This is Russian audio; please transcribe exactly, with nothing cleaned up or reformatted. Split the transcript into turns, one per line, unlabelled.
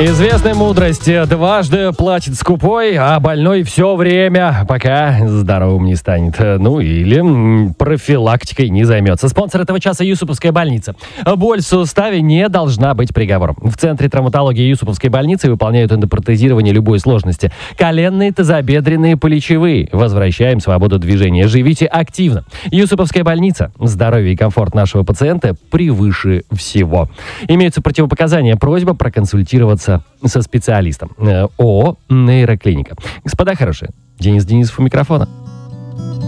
Известная мудрость: дважды платит скупой, а больной все время, пока здоровым не станет. Ну или м, профилактикой не займется. Спонсор этого часа — Юсуповская больница. Боль в суставе не должна быть приговором. В Центре травматологии Юсуповской больницы выполняют эндопротезирование любой сложности. Коленные, тазобедренные, плечевые. Возвращаем свободу движения. Живите активно. Юсуповская больница. Здоровье и комфорт нашего пациента превыше всего. Имеются противопоказания. Просьба проконсультироваться со специалистом. ООО «Нейроклиника». Господа хорошие, Денис Денисов у микрофона.